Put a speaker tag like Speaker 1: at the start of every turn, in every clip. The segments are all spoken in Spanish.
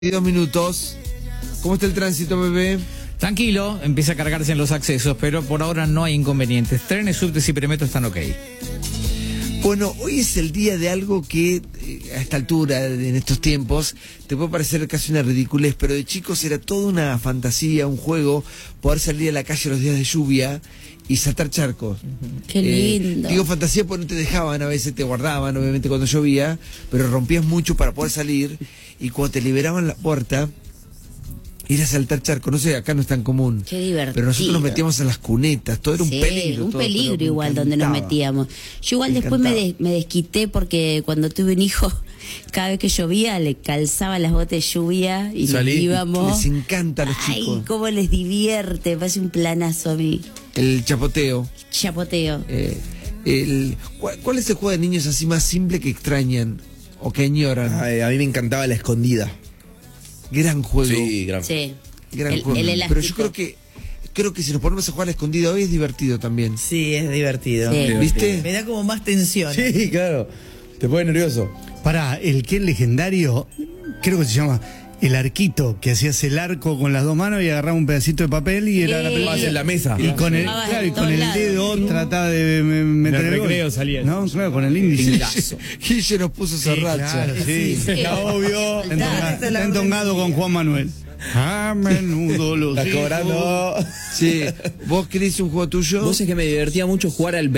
Speaker 1: 2 minutos. ¿Cómo está el tránsito, bebé?
Speaker 2: Tranquilo, empieza a cargarse en los accesos, pero por ahora no hay inconvenientes. Trenes, subtes y perimetros están ok.
Speaker 1: Bueno, hoy es el día de algo que a esta altura, en estos tiempos, te puede parecer casi una ridiculez, pero de chicos era toda una fantasía, un juego, poder salir a la calle los días de lluvia y saltar charcos.
Speaker 3: Qué lindo.
Speaker 1: Digo fantasía porque no te dejaban, a veces te guardaban, obviamente cuando llovía, pero rompías mucho para poder salir, y cuando te liberaban la puerta, ir a saltar charcos. No sé, acá no es tan común.
Speaker 3: Qué divertido.
Speaker 1: Pero nosotros nos metíamos en las cunetas, todo era un
Speaker 3: Sí,
Speaker 1: peligro.
Speaker 3: un
Speaker 1: todo,
Speaker 3: peligro
Speaker 1: pero
Speaker 3: igual donde nos
Speaker 1: encantaba.
Speaker 3: metíamos. Yo igual
Speaker 1: Me
Speaker 3: después
Speaker 1: encantaba.
Speaker 3: me desquité porque cuando tuve un hijo, cada vez que llovía le calzaba las botas de lluvia y nos
Speaker 1: Salí,
Speaker 3: íbamos.
Speaker 1: les encanta a los
Speaker 3: Ay,
Speaker 1: chicos.
Speaker 3: cómo les divierte, me parece un planazo a mí.
Speaker 1: El chapoteo.
Speaker 3: Chapoteo.
Speaker 1: ¿Cuál es el juego de niños así más simple que extrañan o que añoran?
Speaker 4: Ay, a mí me encantaba la escondida.
Speaker 1: Gran juego.
Speaker 4: Sí, gran.
Speaker 3: Sí.
Speaker 1: Gran
Speaker 3: El
Speaker 1: juego.
Speaker 3: elástico.
Speaker 1: Pero yo creo que si nos ponemos a jugar a la escondida hoy es divertido también.
Speaker 5: Sí, es divertido.
Speaker 3: Sí.
Speaker 1: ¿Viste?
Speaker 5: Me da como más tensión.
Speaker 4: Sí, claro. Te pone nervioso.
Speaker 6: Pará, el que es legendario, creo que se llama el arquito, que hacías el arco con las dos manos y agarraba un pedacito de papel y era la pelota.
Speaker 4: Más en la mesa.
Speaker 6: Y con el,
Speaker 3: Jugabas
Speaker 6: claro, y
Speaker 3: en
Speaker 6: con
Speaker 3: todos
Speaker 6: el
Speaker 3: lados.
Speaker 6: dedo trataba de meter el
Speaker 2: recreo
Speaker 6: gol.
Speaker 2: salía.
Speaker 6: No, claro, con el índice.
Speaker 1: Guille nos puso esa racha.
Speaker 6: Claro, sí.
Speaker 3: Sí.
Speaker 6: Está obvio.
Speaker 3: Faltaba.
Speaker 6: Está entongado con Juan Manuel. A menudo los
Speaker 4: Estás
Speaker 6: hijos.
Speaker 4: cobrando.
Speaker 1: Sí. ¿Vos querés un juego tuyo?
Speaker 7: Vos es que me divertía mucho jugar al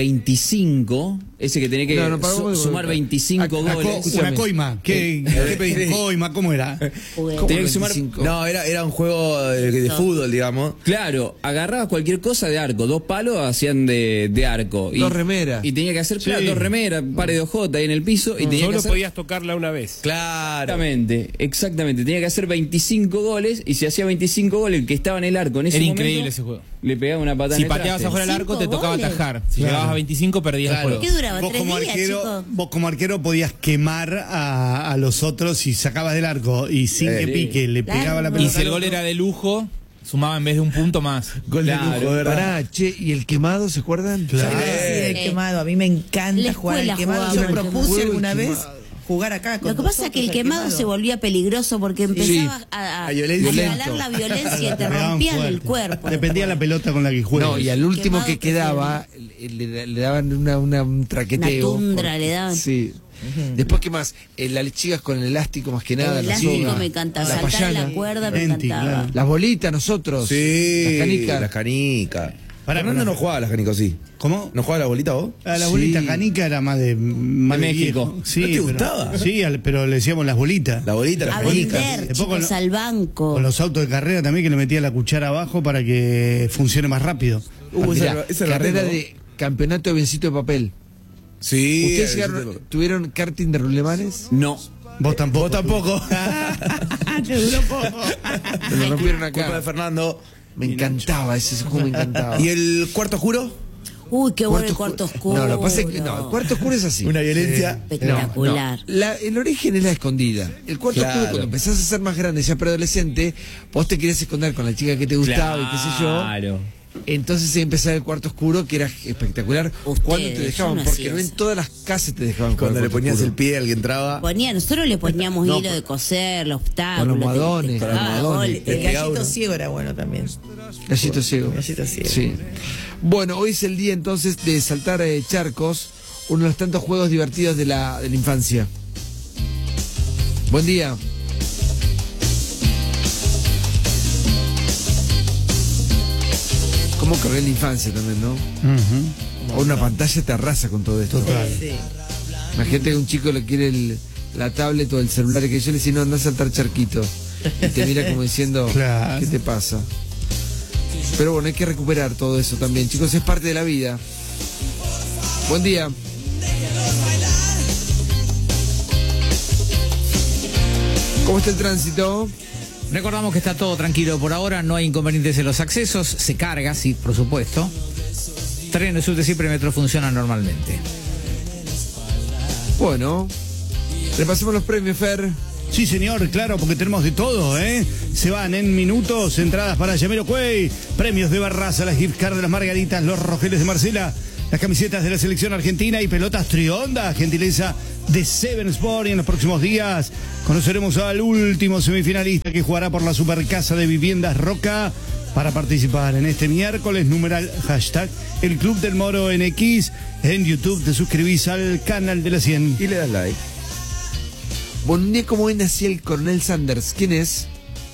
Speaker 7: 25, ese que tenía que
Speaker 1: No, para vos,
Speaker 7: sumar 25
Speaker 1: Una
Speaker 7: goles.
Speaker 6: Una coima. ¿Qué pedís? Coima, ¿cómo era?
Speaker 3: Jugué.
Speaker 1: ¿Cómo
Speaker 7: Tenía que sumar.
Speaker 1: 25?
Speaker 4: No, era un juego de fútbol, digamos.
Speaker 7: Claro, agarrabas cualquier cosa de arco, 2 palos hacían de arco.
Speaker 1: Dos remeras.
Speaker 7: Y tenía que hacer, claro,
Speaker 2: Sí.
Speaker 7: 2 remeras, un par de ojotas ahí en el piso. Y tenía que
Speaker 2: Solo
Speaker 7: hacer.
Speaker 2: podías tocarla una vez.
Speaker 4: Claro.
Speaker 7: Exactamente. Tenía que hacer 25 goles. Y si hacía 25 goles, el que estaba en el arco en ese
Speaker 2: Era
Speaker 7: momento,
Speaker 2: increíble ese juego.
Speaker 7: le pegaba una patada
Speaker 2: Si
Speaker 7: en el
Speaker 2: pateabas
Speaker 7: traste.
Speaker 2: afuera del arco, te
Speaker 3: 5
Speaker 2: tocaba
Speaker 3: goles.
Speaker 2: atajar. Si
Speaker 6: Claro.
Speaker 2: llegabas a 25, perdías
Speaker 4: Claro.
Speaker 2: el juego.
Speaker 3: ¿Qué duraba?
Speaker 6: Vos
Speaker 3: 3
Speaker 6: como,
Speaker 3: días,
Speaker 6: arquero,
Speaker 3: chicos.
Speaker 6: vos como arquero podías quemar a los otros y sacabas del arco y sin que pique le pegaba la
Speaker 3: Claro.
Speaker 6: pelota.
Speaker 2: Y si el
Speaker 6: al
Speaker 2: gol
Speaker 6: otro.
Speaker 2: era de lujo, sumaba en vez de un punto más.
Speaker 4: Gol de
Speaker 7: Claro.
Speaker 4: lujo, ¿verdad?
Speaker 1: Pará, che, ¿y el quemado se acuerdan?
Speaker 6: Claro.
Speaker 5: Sí, el
Speaker 3: Sí.
Speaker 5: quemado. A mí me encanta
Speaker 3: La
Speaker 5: jugar al
Speaker 3: escuela
Speaker 5: quemado.
Speaker 3: jugaba
Speaker 5: Yo
Speaker 3: al
Speaker 5: propuse
Speaker 1: quemado.
Speaker 5: alguna vez
Speaker 1: Quemado.
Speaker 5: jugar acá con
Speaker 3: Lo que pasa es que el
Speaker 5: nosotros,
Speaker 3: quemado se volvía peligroso porque empezaba a
Speaker 4: violencia.
Speaker 3: escalar la violencia y te
Speaker 6: Pegaban
Speaker 3: rompían el
Speaker 6: fuerte.
Speaker 3: cuerpo.
Speaker 6: Dependía la pelota con la que juegas.
Speaker 1: No, y al último
Speaker 3: Quemado
Speaker 1: que quedaba le daban un traqueteo.
Speaker 3: Una tundra le daban.
Speaker 1: Sí. Después, ¿qué más? Las chicas con el elástico más que nada.
Speaker 3: El
Speaker 1: la
Speaker 3: elástico
Speaker 1: soga,
Speaker 3: me encantaba.
Speaker 1: la
Speaker 3: Saltar a
Speaker 1: payana,
Speaker 3: la cuerda me
Speaker 6: Venti,
Speaker 3: encantaba.
Speaker 6: claro.
Speaker 1: las bolitas nosotros.
Speaker 4: Sí.
Speaker 1: Las canicas.
Speaker 4: Las canicas.
Speaker 6: Pará,
Speaker 4: No jugaba a las canicas, sí.
Speaker 6: ¿Cómo?
Speaker 4: ¿No jugaba a la bolita vos?
Speaker 6: A la
Speaker 1: Sí.
Speaker 6: bolita canica era más de
Speaker 7: México.
Speaker 6: viejo. Sí,
Speaker 4: ¿No te
Speaker 6: pero-
Speaker 4: gustaba?
Speaker 6: Sí, pero le decíamos las bolitas.
Speaker 4: La bolita, las
Speaker 3: A
Speaker 4: canicas.
Speaker 3: vender,
Speaker 6: Después con
Speaker 3: chicos,
Speaker 6: lo-
Speaker 3: al banco.
Speaker 6: Con los autos de carrera también que le metía la cuchara abajo para que funcione más rápido.
Speaker 1: Mirá,
Speaker 4: esa la
Speaker 1: carrera
Speaker 4: tengo.
Speaker 1: de campeonato de biencito de papel.
Speaker 4: Sí.
Speaker 1: ¿Ustedes
Speaker 4: el-
Speaker 1: tuvieron karting de rulemanes?
Speaker 7: No.
Speaker 6: Vos tampoco.
Speaker 4: Vos tampoco.
Speaker 6: Te duró poco.
Speaker 1: Me lo rompieron
Speaker 4: Culpa de
Speaker 1: acá.
Speaker 4: Fernando.
Speaker 1: Me encantaba, ese juego me encantaba.
Speaker 4: ¿Y el cuarto oscuro?
Speaker 3: Uy, qué bueno el cuarto oscuro.
Speaker 1: No, lo que pasa es que no, el cuarto oscuro es así.
Speaker 4: Una violencia.
Speaker 3: Espectacular.
Speaker 1: El origen es la escondida. El cuarto
Speaker 4: Claro.
Speaker 1: oscuro, cuando empezás a ser más grande, ya preadolescente, vos te querías esconder con la chica que te gustaba y qué sé yo.
Speaker 7: Claro.
Speaker 1: Entonces empezaba el cuarto oscuro, que era espectacular.
Speaker 3: Ustedes,
Speaker 1: Cuando te dejaban,
Speaker 3: yo no
Speaker 1: porque
Speaker 3: hacía
Speaker 1: no en
Speaker 3: eso.
Speaker 1: todas las casas te dejaban jugar
Speaker 4: Cuando le
Speaker 1: cuarto
Speaker 4: ponías
Speaker 1: oscuro.
Speaker 4: el pie al que entraba.
Speaker 3: Nosotros le poníamos
Speaker 1: No,
Speaker 3: hilo de coser, los obstáculos.
Speaker 1: con los madones,
Speaker 3: te
Speaker 1: con los
Speaker 3: pegaba
Speaker 1: madones.
Speaker 3: goles.
Speaker 5: El
Speaker 4: pegaba
Speaker 5: gallito
Speaker 4: uno.
Speaker 5: ciego era bueno también.
Speaker 1: Gallito ciego.
Speaker 5: Gallito ciego.
Speaker 1: Sí. Bueno, hoy es el día entonces de saltar charcos, uno de los tantos juegos divertidos de la infancia. Buen día. ¿Cómo correr la infancia también, no? O una pantalla te arrasa con todo esto.
Speaker 6: Total.
Speaker 5: Sí.
Speaker 1: Imagínate que un chico le quiere la tablet o el celular, que yo le decía, no, anda a saltar charquito. Y te mira como diciendo,
Speaker 6: Claro.
Speaker 1: ¿qué te pasa? Pero bueno, hay que recuperar todo eso también, chicos, es parte de la vida. Buen día. ¿Cómo está el tránsito?
Speaker 2: Recordamos que está todo tranquilo por ahora, no hay inconvenientes en los accesos, se carga, sí, por supuesto. Trenes, subtes y perimetros funcionan normalmente.
Speaker 1: Bueno, repasemos los premios, Fer.
Speaker 6: Sí, señor, claro, porque tenemos de todo, ¿eh? Se van en minutos, entradas para Jamiroquai, premios de Barraza, las gift card de las Margaritas, los Rogeles de Marcela, las camisetas de la selección argentina y pelotas Trionda, gentileza de Seven Sport. Y en los próximos días conoceremos al último semifinalista que jugará por la Supercasa de Viviendas Roca. Para participar en este miércoles, numeral hashtag El Club del Moro en X. En YouTube te suscribís al canal de la 100.
Speaker 4: Y le das like.
Speaker 1: Bueno, un día como hoy nacía el Coronel Sanders. ¿Quién es?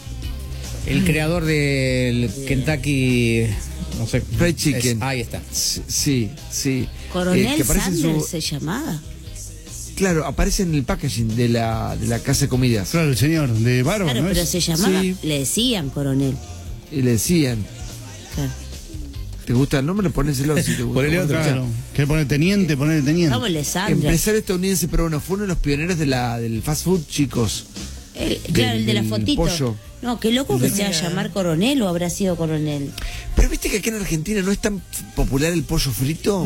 Speaker 2: El creador del Kentucky, no sé.
Speaker 1: Fried Chicken.
Speaker 2: Ahí está.
Speaker 1: Sí, sí.
Speaker 3: Coronel
Speaker 1: que aparece en
Speaker 3: Sanders
Speaker 1: su-
Speaker 3: se llamaba.
Speaker 1: Claro, aparece en el packaging de la casa de comidas.
Speaker 6: Claro, el señor de barba,
Speaker 3: Claro,
Speaker 6: ¿no
Speaker 3: pero
Speaker 6: es?
Speaker 3: se llamaba,
Speaker 1: Sí.
Speaker 3: le decían coronel.
Speaker 1: Y le decían,
Speaker 3: Claro.
Speaker 1: ¿te gusta el nombre? Ponéselo si te gusta.
Speaker 4: Ponele otro.
Speaker 6: Claro. ¿Qué pone teniente? Ponele teniente.
Speaker 3: Vámonos, Sandra.
Speaker 1: Empresario estadounidense peruano, fue uno de los pioneros del fast food, chicos.
Speaker 3: Claro, el de la
Speaker 1: del
Speaker 3: fotito.
Speaker 1: pollo.
Speaker 3: No, qué loco que se va a llamar coronel o habrá sido coronel.
Speaker 1: Pero viste que acá en Argentina no es tan popular el pollo frito.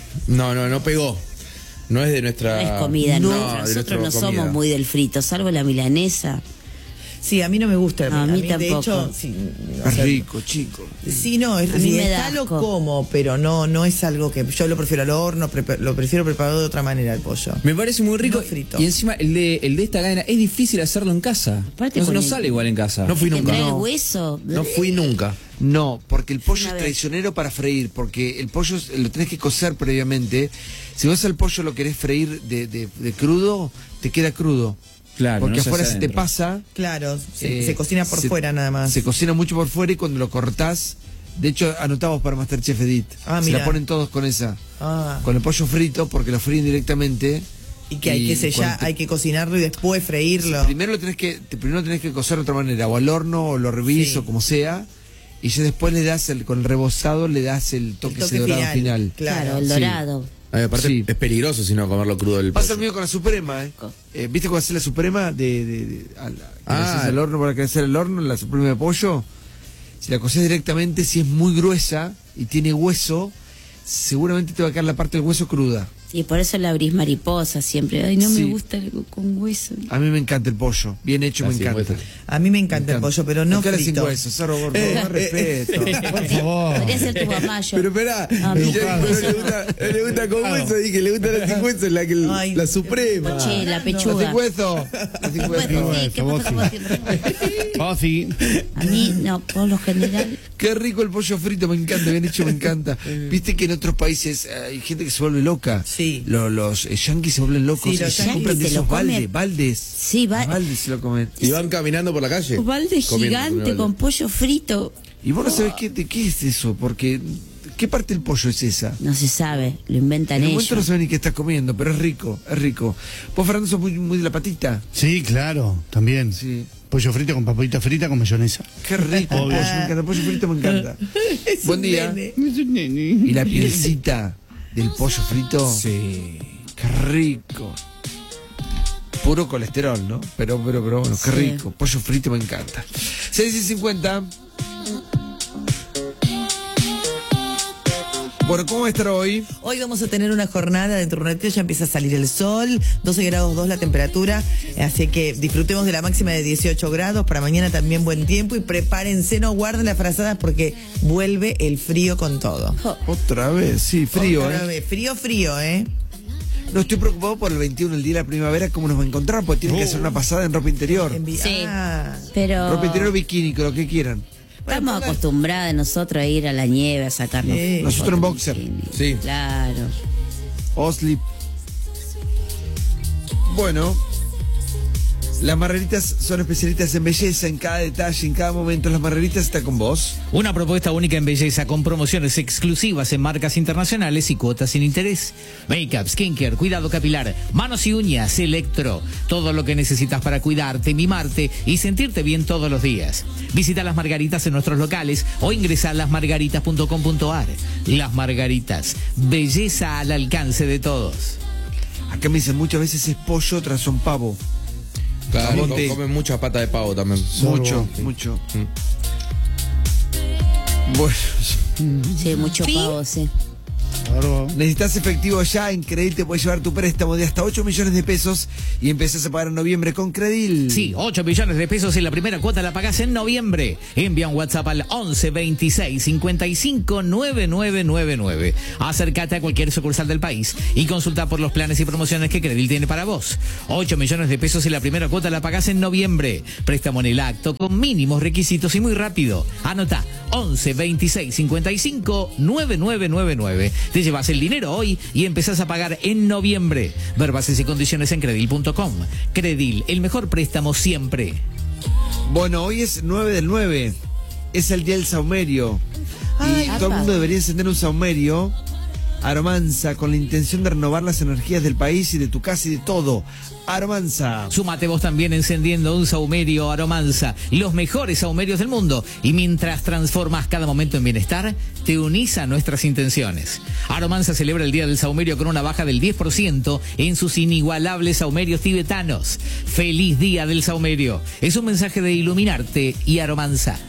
Speaker 4: No pegó. No es de nuestra...
Speaker 3: No es comida,
Speaker 4: no,
Speaker 3: nuestra.
Speaker 4: de
Speaker 3: Nosotros no
Speaker 4: nuestra comida.
Speaker 3: somos muy del frito, salvo la milanesa.
Speaker 5: Sí, a mí no me gusta el
Speaker 3: No, a mí
Speaker 5: De
Speaker 3: tampoco.
Speaker 5: hecho, sí, o
Speaker 1: Es
Speaker 5: sea,
Speaker 1: rico, chicos.
Speaker 5: Sí, no, es
Speaker 3: A mí
Speaker 5: si
Speaker 3: me da
Speaker 5: está lo
Speaker 3: asco.
Speaker 5: como, pero no es algo que yo lo prefiero al horno, lo prefiero preparado de otra manera el pollo.
Speaker 7: Me parece muy rico.
Speaker 5: No frito.
Speaker 7: Y encima el de esta cadena es difícil hacerlo en casa.
Speaker 3: Aparte
Speaker 7: No,
Speaker 3: con
Speaker 7: no
Speaker 3: el-
Speaker 7: sale igual en casa.
Speaker 4: No fui
Speaker 3: Que
Speaker 4: nunca.
Speaker 3: trae el
Speaker 5: No.
Speaker 3: hueso.
Speaker 4: No fui nunca.
Speaker 1: No, porque el pollo
Speaker 3: Una
Speaker 1: es
Speaker 3: vez.
Speaker 1: traicionero para freír, porque el pollo lo tenés que cocer previamente. Si vos al pollo lo querés freír de crudo, te queda crudo.
Speaker 7: Claro,
Speaker 1: Porque
Speaker 7: no se
Speaker 1: afuera
Speaker 7: hace
Speaker 1: se te
Speaker 7: adentro.
Speaker 1: pasa.
Speaker 5: Claro,
Speaker 1: eh,
Speaker 5: se cocina por fuera nada más.
Speaker 1: Se cocina mucho por fuera y cuando lo cortás, de hecho anotamos para Masterchef Edit.
Speaker 5: Ah,
Speaker 1: se
Speaker 5: mira.
Speaker 1: la ponen todos con esa.
Speaker 5: Ah,
Speaker 1: Con el pollo frito, porque lo fríen directamente.
Speaker 5: y que hay que sellar,
Speaker 1: cuando te-
Speaker 5: hay que cocinarlo y después freírlo.
Speaker 1: Primero primero tenés que cocer de otra manera, o al horno, o lo revís,
Speaker 5: Sí.
Speaker 1: o como sea. Y ya después le das con el rebozado, le das el toque, ese dorado final.
Speaker 3: Claro, el
Speaker 1: Sí.
Speaker 3: dorado.
Speaker 4: Aparte
Speaker 1: Sí.
Speaker 4: es peligroso si no comerlo crudo el
Speaker 1: Pasa
Speaker 4: pollo.
Speaker 1: el mío con la Suprema, ¿viste cuando hace la Suprema que la haces al horno para crecer el horno, la Suprema de pollo? Si la coces directamente, si es muy gruesa y tiene hueso, seguramente te va a quedar la parte del hueso cruda.
Speaker 3: Y por eso la abrís mariposa siempre. Ay, no
Speaker 1: Sí.
Speaker 3: me gusta algo con hueso.
Speaker 1: A mí me encanta el pollo, bien hecho me
Speaker 4: Así,
Speaker 1: encanta.
Speaker 4: hueso.
Speaker 5: A mí me encanta el pollo, pero no
Speaker 1: Cara sin
Speaker 5: frito.
Speaker 1: hueso, Cerro, por favor, más respeto.
Speaker 6: Por favor.
Speaker 3: Podría ser tu mamá, yo.
Speaker 4: Pero espera,
Speaker 3: No,
Speaker 4: y
Speaker 3: mi
Speaker 4: yo-
Speaker 3: hija.
Speaker 4: pero le gusta con hueso, dije, le gusta la sin hueso,
Speaker 5: Ay,
Speaker 4: la suprema.
Speaker 3: Che, la
Speaker 1: La
Speaker 3: pechuga.
Speaker 1: sin hueso. La sin hueso.
Speaker 3: Sí, ¿qué
Speaker 6: Vos
Speaker 3: pasa
Speaker 6: sí.
Speaker 3: con
Speaker 6: Oh, sí.
Speaker 3: A mí, no, por lo general.
Speaker 1: Qué rico el pollo frito, me encanta, bien hecho, me encanta. Viste que en otros países hay gente que se vuelve loca.
Speaker 5: Sí.
Speaker 1: Los yanquis se vuelven locos
Speaker 5: Sí,
Speaker 1: y
Speaker 5: los
Speaker 1: se
Speaker 5: yanquis
Speaker 1: compran de
Speaker 3: se lo
Speaker 1: esos
Speaker 3: comen.
Speaker 1: baldes.
Speaker 3: Sí,
Speaker 1: Baldes se lo comen.
Speaker 4: Y van caminando por la calle.
Speaker 3: Un balde
Speaker 4: comiendo,
Speaker 3: gigante
Speaker 4: balde.
Speaker 3: con pollo frito.
Speaker 1: Y vos no sabés de qué es eso, porque ¿qué parte del pollo es esa?
Speaker 3: No se sabe, lo inventan
Speaker 1: En un
Speaker 3: ellos.
Speaker 1: momento no sabés ni qué estás comiendo, pero es rico, es rico. Vos, Fernando, sos muy de la patita.
Speaker 6: Sí, claro, también.
Speaker 1: Sí.
Speaker 6: Pollo frito con papita frita con mayonesa.
Speaker 1: Qué rico el pollo, me encanta. El pollo frito me encanta.
Speaker 5: Es
Speaker 1: Buen
Speaker 5: un
Speaker 1: día.
Speaker 5: nene.
Speaker 1: Y la pielcita del pollo frito.
Speaker 7: Sí.
Speaker 1: Qué rico. Puro colesterol, ¿no? Pero bueno, qué
Speaker 3: Sí.
Speaker 1: rico. Pollo frito me encanta. 6:50. Bueno, ¿cómo va a estar hoy?
Speaker 5: Hoy vamos a tener una jornada, dentro de un ratito ya empieza a salir el sol, 12 grados 2 la temperatura, así que disfrutemos de la máxima de 18 grados, para mañana también buen tiempo y prepárense, no guarden las frazadas porque vuelve el frío con todo.
Speaker 1: Otra vez, sí, frío,
Speaker 5: Otra vez, frío, ¿eh?
Speaker 1: No estoy preocupado por el 21, el día de la primavera, cómo nos va a encontrar, porque tienen que hacer una pasada en ropa interior.
Speaker 3: Sí.
Speaker 5: Ah,
Speaker 3: Pero
Speaker 1: Ropa interior bikini, con lo que quieran.
Speaker 3: estamos acostumbradas nosotros a ir a la nieve a sacarnos.
Speaker 5: Sí.
Speaker 1: Nosotros en boxer.
Speaker 4: Sí.
Speaker 3: Claro.
Speaker 1: Oslip. Bueno, las marreritas son especialistas en belleza, en cada detalle, en cada momento. Las marreritas están con vos.
Speaker 2: Una propuesta única en belleza con promociones exclusivas en marcas internacionales y cuotas sin interés. Make-up, skincare, cuidado capilar, manos y uñas, electro. Todo lo que necesitas para cuidarte, mimarte y sentirte bien todos los días. Visita Las Margaritas en nuestros locales o ingresa a lasmargaritas.com.ar. Las Margaritas, belleza al alcance de todos.
Speaker 1: Acá me dicen muchas veces es pollo tras un pavo.
Speaker 4: Claro,
Speaker 1: Camote.
Speaker 4: comen mucha pata de pavo también.
Speaker 1: Mucho,
Speaker 6: Sí.
Speaker 1: mucho. Bueno,
Speaker 3: Sí, mucho pavo, sí.
Speaker 6: Claro.
Speaker 1: Necesitas efectivo ya. En Credil te puedes llevar tu préstamo de hasta 8 millones de pesos y empezás a pagar en noviembre con Credil.
Speaker 2: Sí, 8 millones de pesos y la primera cuota la pagás en noviembre. Envía un WhatsApp al 11 26 55 9999. Acércate a cualquier sucursal del país y consulta por los planes y promociones que Credil tiene para vos. 8 millones de pesos y la primera cuota la pagás en noviembre. Préstamo en el acto con mínimos requisitos y muy rápido. Anota 11 26 55 9999. Te llevas el dinero hoy y empezás a pagar en noviembre. Ver bases y condiciones en Credil.com. Credil, el mejor préstamo siempre.
Speaker 1: Bueno, hoy es 9 del 9. Es el día del saumerio.
Speaker 5: Ay,
Speaker 1: Y todo el mundo debería encender un saumerio. Aromanza, con la intención de renovar las energías del país y de tu casa y de todo. Aromanza.
Speaker 2: Súmate vos también encendiendo un saumerio Aromanza, los mejores saumerios del mundo. Y mientras transformas cada momento en bienestar, te unís a nuestras intenciones. Aromanza celebra el Día del Saumerio con una baja del 10% en sus inigualables saumerios tibetanos. ¡Feliz Día del Saumerio! Es un mensaje de iluminarte y Aromanza.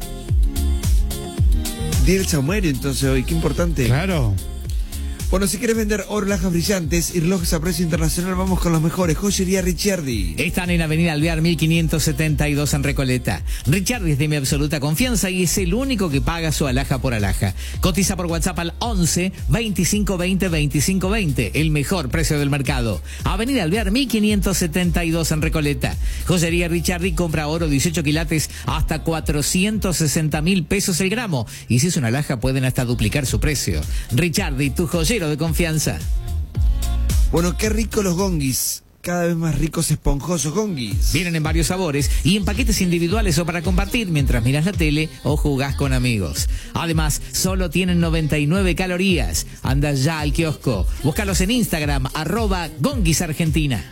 Speaker 1: Día del saumerio, entonces hoy, qué importante.
Speaker 6: Claro.
Speaker 1: Bueno, si quieres vender oro, lajas brillantes y relojes a precio internacional, vamos con los mejores. Joyería Ricciardi.
Speaker 2: Están en Avenida Alvear 1572 en Recoleta. Ricciardi es de mi absoluta confianza y es el único que paga su alhaja por alhaja. Cotiza por WhatsApp al 11 25 20 25 20. El mejor precio del mercado. Avenida Alvear 1572 en Recoleta. Joyería Ricciardi compra oro 18 quilates hasta 460.000 pesos el gramo. Y si es una alhaja pueden hasta duplicar su precio. Ricciardi, tu joyero de confianza.
Speaker 1: Bueno, qué rico los gonguis. Cada vez más ricos, esponjosos gonguis.
Speaker 2: Vienen en varios sabores y en paquetes individuales o para compartir mientras miras la tele o jugás con amigos. Además, solo tienen 99 calorías. Anda ya al kiosco. Búscalos en Instagram, @gonguisargentina.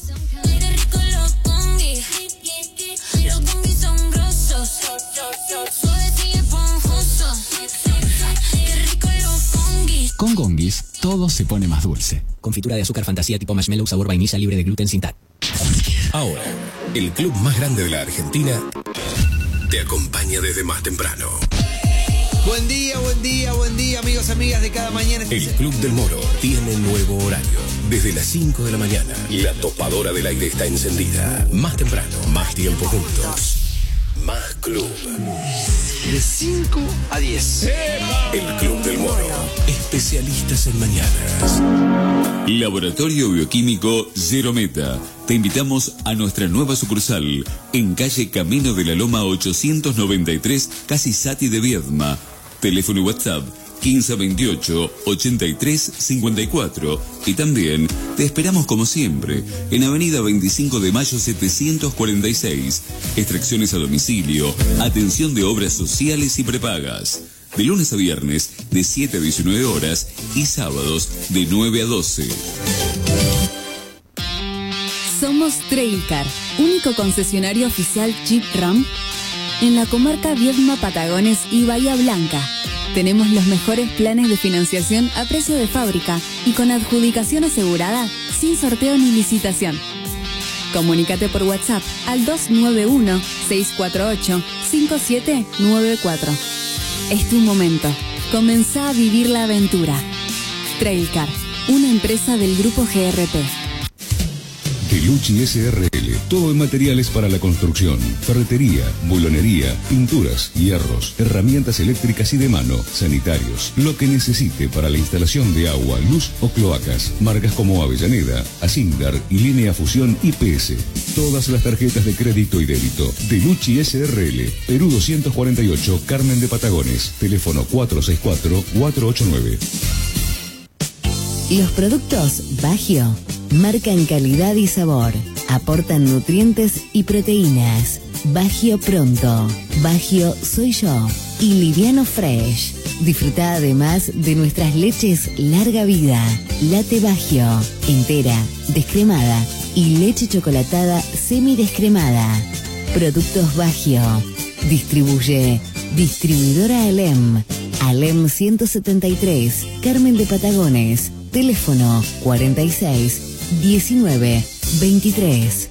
Speaker 8: Con Gonguis, todo se pone más dulce. Confitura de azúcar fantasía tipo marshmallow sabor vainilla libre de gluten sin TAC.
Speaker 9: Ahora, el club más grande de la Argentina te acompaña desde más temprano.
Speaker 1: Buen día, buen día, buen día, amigos, amigas de cada mañana.
Speaker 9: El Club del Moro tiene nuevo horario. Desde las 5 de la mañana, la topadora del aire está encendida. Más temprano, más tiempo juntos. Más club.
Speaker 1: De 5 a 10.
Speaker 9: El Club del Moro. Especialistas en mañanas.
Speaker 10: Laboratorio Bioquímico Zero Meta. Te invitamos a nuestra nueva sucursal en calle Camino de la Loma 893, casi Sati de Viedma. Teléfono y WhatsApp 1528 83 54. Y también te esperamos como siempre en Avenida 25 de Mayo 746. Extracciones a domicilio, atención de obras sociales y prepagas. De lunes a viernes de 7 a 19 horas y sábados de 9 a 12.
Speaker 11: Somos Trailcar, único concesionario oficial Jeep Ram en la comarca Viedma, Patagones y Bahía Blanca. Tenemos los mejores planes de financiación a precio de fábrica y con adjudicación asegurada, sin sorteo ni licitación. Comunícate por WhatsApp al 291-648-5794. Es tu momento. Comenzá a vivir la aventura. Trailcar, una empresa del grupo GRP.
Speaker 12: Delucci SRL, todo en materiales para la construcción, ferretería, bulonería, pinturas, hierros, herramientas eléctricas y de mano, sanitarios, lo que necesite para la instalación de agua, luz o cloacas, marcas como Avellaneda, Asindar y Línea Fusión IPS. Todas las tarjetas de crédito y débito. Delucci SRL, Perú 248, Carmen de Patagones, teléfono 464-489.
Speaker 13: Los productos Bagio marcan calidad y sabor, aportan nutrientes y proteínas. Bagio Pronto, Bagio Soy Yo y Liviano Fresh. Disfruta además de nuestras leches Larga Vida, Latte Bagio, entera, descremada y leche chocolatada semidescremada. Productos Bagio. Distribuye Distribuidora Alem, Alem 173, Carmen de Patagones. Teléfono 46 19 23.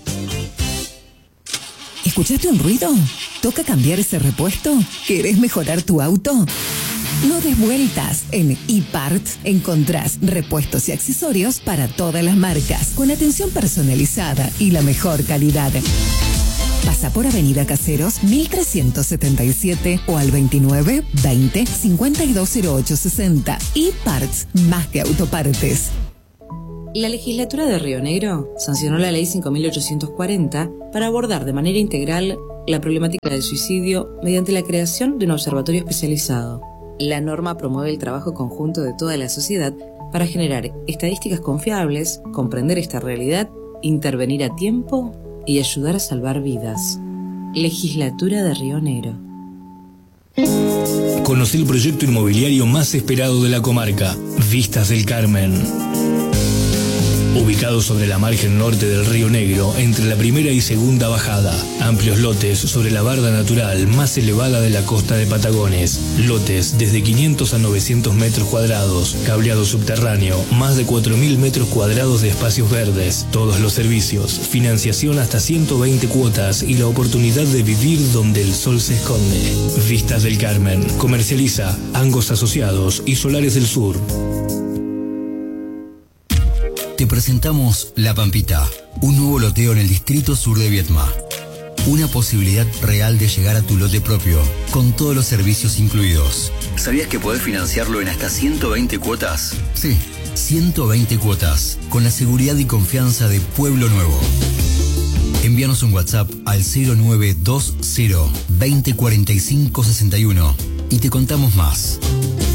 Speaker 14: ¿Escuchaste un ruido? ¿Toca cambiar ese repuesto? ¿Querés mejorar tu auto? No des vueltas. En eParts encontrás repuestos y accesorios para todas las marcas, con atención personalizada y la mejor calidad. Pasa por Avenida Caseros 1377 o al 29 20 520860. eParts, más que autopartes.
Speaker 15: La legislatura de Río Negro sancionó la ley 5840 para abordar de manera integral la problemática del suicidio mediante la creación de un observatorio especializado. La norma promueve el trabajo conjunto de toda la sociedad para generar estadísticas confiables, comprender esta realidad, intervenir a tiempo y ayudar a salvar vidas. Legislatura de Río Negro.
Speaker 16: Conocí el proyecto inmobiliario más esperado de la comarca, Vistas del Carmen. Ubicado sobre la margen norte del Río Negro, entre la primera y segunda bajada. Amplios lotes sobre la barda natural más elevada de la costa de Patagones. Lotes desde 500 a 900 metros cuadrados. Cableado subterráneo, más de 4.000 metros cuadrados de espacios verdes. Todos los servicios, financiación hasta 120 cuotas y la oportunidad de vivir donde el sol se esconde. Vistas del Carmen. Comercializa Angos Asociados y Solares del Sur.
Speaker 17: Te presentamos La Pampita, un nuevo loteo en el distrito sur de Viedma. Una posibilidad real de llegar a tu lote propio, con todos los servicios incluidos. ¿Sabías que podés financiarlo en hasta 120 cuotas? Sí, 120 cuotas, con la seguridad y confianza de Pueblo Nuevo. Envíanos un WhatsApp al 0920 2045 61 y te contamos más.